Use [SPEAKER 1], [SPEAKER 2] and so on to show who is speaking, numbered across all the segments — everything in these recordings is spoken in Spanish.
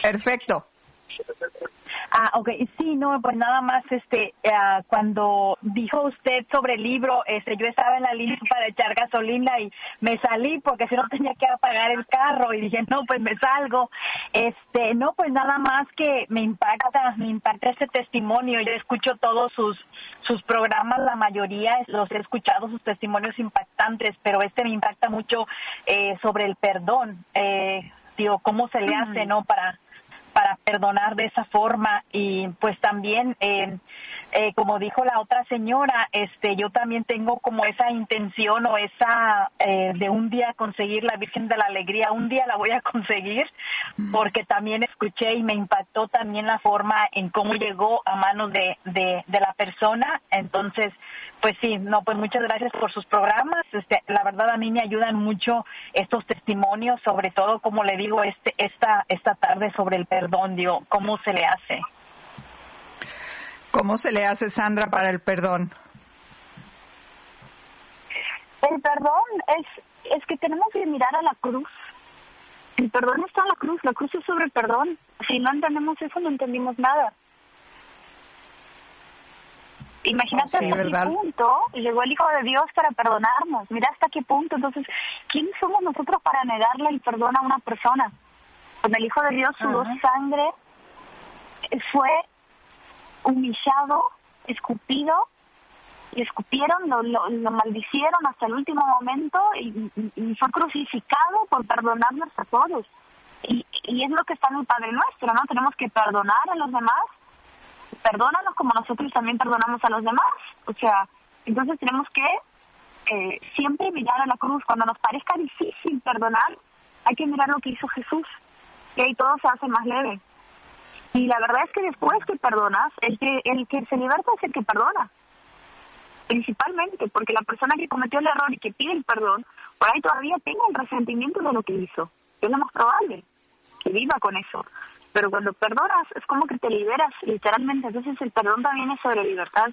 [SPEAKER 1] Perfecto.
[SPEAKER 2] Ok, sí, no, pues nada más, cuando dijo usted sobre el libro, yo estaba en la línea para echar gasolina y me salí porque si no tenía que apagar el carro y dije, no, pues me salgo. No, pues nada más que me impacta ese testimonio. Yo escucho todos sus programas, la mayoría los he escuchado, sus testimonios impactantes, pero me impacta mucho sobre el perdón. Digo, cómo se le hace, ¿no? Para perdonar de esa forma. Y pues también como dijo la otra señora, yo también tengo como esa intención o esa de un día conseguir la Virgen de la Alegría, un día la voy a conseguir, porque también escuché y me impactó también la forma en cómo llegó a manos de la persona. Entonces, pues sí, no, pues muchas gracias por sus programas. La verdad a mí me ayudan mucho estos testimonios, sobre todo, como le digo, esta tarde sobre el perdón, digo, ¿cómo se le hace?
[SPEAKER 1] ¿Cómo se le hace, Sandra, para el perdón?
[SPEAKER 3] El perdón es que tenemos que mirar a la cruz. El perdón está en la cruz es sobre el perdón. Si no entendemos eso, no entendimos nada. Imagínate hasta qué punto llegó el Hijo de Dios para perdonarnos. Mira hasta qué punto. Entonces, ¿quiénes somos nosotros para negarle el perdón a una persona? Cuando el Hijo de Dios sudó sangre, fue humillado, escupido, le escupieron, lo maldicieron hasta el último momento y fue crucificado por perdonarnos a todos. Y es lo que está en el Padre Nuestro, ¿no? Tenemos que perdonar a los demás. Perdónanos como nosotros también perdonamos a los demás. O sea, entonces tenemos que siempre mirar a la cruz. Cuando nos parezca difícil perdonar, hay que mirar lo que hizo Jesús, que ahí todo se hace más leve. Y la verdad es que después que perdonas, el que se liberta es el que perdona. Principalmente, porque la persona que cometió el error y que pide el perdón, por ahí todavía tiene el resentimiento de lo que hizo. Es lo más probable, que viva con eso. Pero cuando perdonas, es como que te liberas, literalmente. Entonces el perdón también es sobre libertad.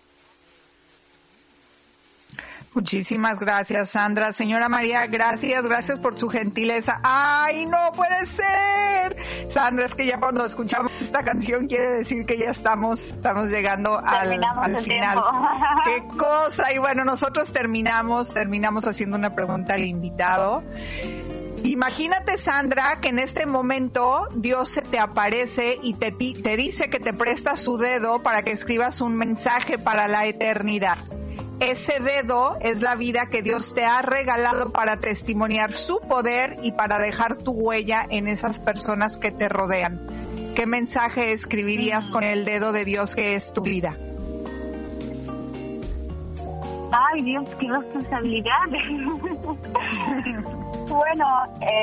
[SPEAKER 1] Muchísimas gracias, Sandra. Señora María, gracias por su gentileza. ¡Ay, no puede ser! Sandra, es que ya cuando escuchamos esta canción quiere decir que ya estamos llegando al final. ¡Qué cosa! Y bueno, nosotros terminamos haciendo una pregunta al invitado. Imagínate, Sandra, que en este momento Dios se te aparece y te dice que te presta su dedo para que escribas un mensaje para la eternidad. Ese dedo es la vida que Dios te ha regalado para testimoniar su poder y para dejar tu huella en esas personas que te rodean. ¿Qué mensaje escribirías con el dedo de Dios que es tu vida?
[SPEAKER 3] Ay, Dios, qué responsabilidad. Bueno,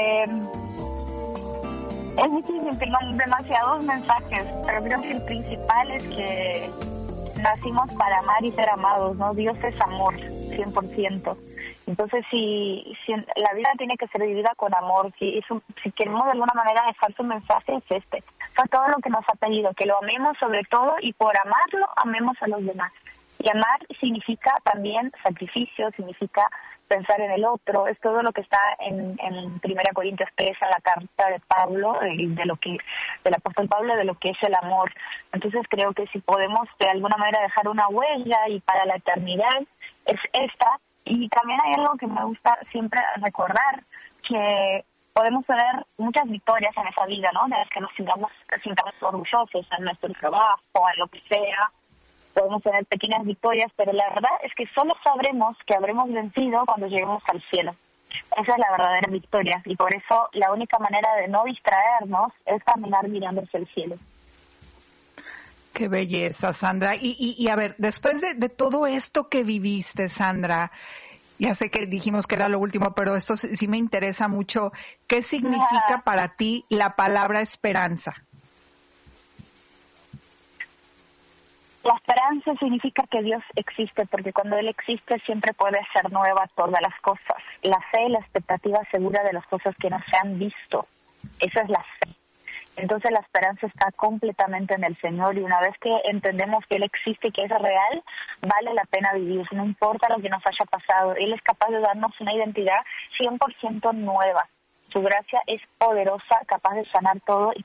[SPEAKER 3] es difícil, tengo demasiados mensajes, pero creo que el principal es que nacimos para amar y ser amados, ¿no? Dios es amor, 100%. Entonces, si la vida tiene que ser vivida con amor, si queremos de alguna manera dejar su mensaje, es fue todo lo que nos ha pedido, que lo amemos sobre todo y por amarlo, amemos a los demás. Y amar significa también sacrificio, significa pensar en el otro, es todo lo que está en 1 Corintios 3, en la carta de Pablo, del apóstol Pablo, de lo que es el amor. Entonces creo que si podemos de alguna manera dejar una huella y para la eternidad es esta. Y también hay algo que me gusta siempre recordar, que podemos tener muchas victorias en esa vida, ¿no? De las que nos sintamos orgullosos en nuestro trabajo, en lo que sea. Podemos tener pequeñas victorias, pero la verdad es que solo sabremos que habremos vencido cuando lleguemos al cielo. Esa es la verdadera victoria, y por eso la única manera de no distraernos es caminar mirando hacia el cielo.
[SPEAKER 1] Qué belleza, Sandra. Y a ver, después de todo esto que viviste, Sandra, ya sé que dijimos que era lo último, pero esto sí me interesa mucho. ¿Qué significa para ti la palabra esperanza?
[SPEAKER 3] La esperanza significa que Dios existe, porque cuando Él existe siempre puede hacer nuevas todas las cosas. La fe y la expectativa segura de las cosas que no se han visto. Esa es la fe. Entonces la esperanza está completamente en el Señor, y una vez que entendemos que Él existe y que es real, vale la pena vivir, no importa lo que nos haya pasado. Él es capaz de darnos una identidad 100% nueva. Su gracia es poderosa, capaz de sanar todo y